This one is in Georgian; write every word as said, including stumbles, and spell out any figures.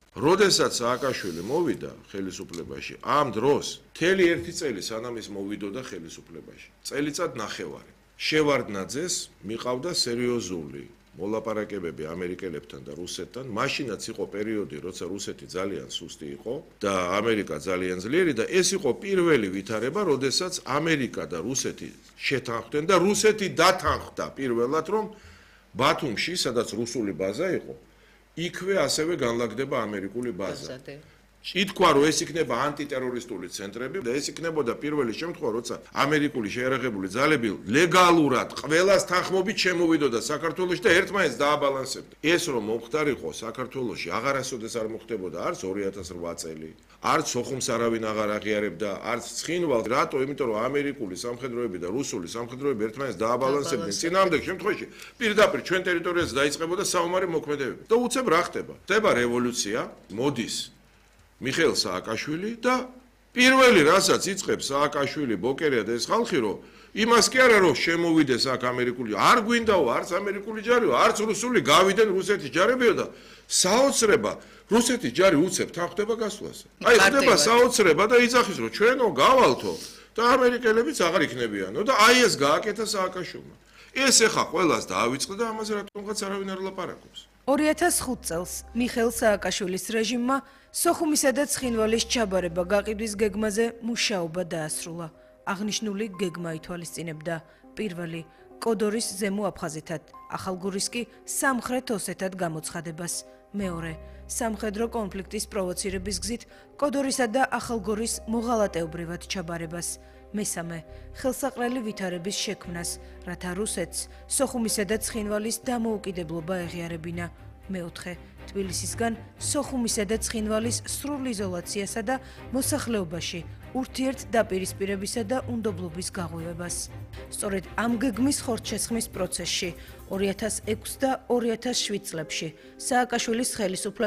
როდესაც სააკაშვილი მოვიდა ხელისუფლებაში, ამ დროს მთელი ერთი წელი სანამ ის მოვიდოდა ხელისუფლებაში, წელიწად ნახევარი. შევარდნაძეს მიყავდა სერიოზული მოლაპარაკებები ამერიკელებთან და რუსეთთან, მაშინაც იყო პერიოდი, როცა რუსეთი ძალიან სუსტი იყო და ამერიკა ძალიან ძლიერი და ეს იყო პირველი ვითარება, როდესაც ამერიკა და რუსეთი შეთანხმდნენ და რუსეთი დათანხმდა პირველად, რომ ბათუმში, სადაც რუსული ბაზა იყო, იქვე ასევე განლაგდება ამერიკული ბაზა. ითქვა, რომ ეს იქნება ანტიტერორისტული ცენტრები და ეს იქნებოდა პირველი შემთხვევა, როცა ამერიკული შეიარაღებული ძალები ლეგალურად ყველას თანხმობით შემოვიდოდა საქართველოში და ერთმანეთს დააბალანსებდა. ეს რომ მომხდარიყო საქართველოში აღარასოდეს არ მოხდებოდა არც ორი ათას რვა წელი, არც სოხუმს არავინ აღარ აღიარებდა, არც ცხინვალს, რატო? იმიტომ რომ ამერიკული სამხედროები და რუსული სამხედროები ერთმანეთს დააბალანსებდნენ. წინააღმდეგ შემთხვევაში პირდაპირ ჩვენ ტერიტორიაზე დაიწყებოდა საომარი მოქმედებები. და უცებ რა ხდება? ხდება რევოლუცია, მოდის მიხეილ სააკაშვილი და პირველი რასაც იწყებს სააკაშვილი, ბოკერია და ეს ხალხი, რომ იმას კი არა რომ შემოვიდეს აქ ამერიკული, არ გვინდაო არც ამერიკული ჯარიო, არც რუსული, გავიდნენ რუსეთის ჯარებიო და საოცრება რუსეთის ჯარი უცებ თანხდება გასვლას. აი ხდება საოცრება და იცახის რომ ჩვენო გავალთო და ამერიკელებიც აღარ იქნებიანო და აი ეს გააკეთა სააკაშვილმა. ეს ეხა ყველას დაავიწყდა და ამაზე რატომღაც არავინ არ ლაპარაკობს. ორი ათას ხუთ წელს მიხეილ სააკაშვილის რეჟიმმა სოხუმისა და ცხინვალის ჩაბარება გაყიდვის გეგმაზე მუშაობა დაასრულა. აღნიშნული გეგმა ითვალისწინებდა პირველი კოდორის ზემო აფხაზეთად, ახალგორის კი სამხრეთ ოსეთად გამოცხადებას. მეორე სამხედრო კონფლიქტის პროვოცირების გზით კოდორისა და ახალგორის მოღალატეობრივად ჩაბარებას. მესამე ხელსაყრელი ვითარების შექმნას, რათა რუსეთს სოხუმისა და ცხინვალის დამოუკიდებლობა ეღიარებინა. მეოთხე თბილისისგან სოხუმისა და ცხინვალის სრულ იზოლაციასა და მოსახლეობაში ურთიერთ დაპირისპირებისა და უნდობლობის გაღვივებას. სწორედ ამ გეგმის ხორცშესხმის პროცესში ორი ათას ექვსი და ორი ათას შვიდ წლებში სააკაშვილის ხელისუფლება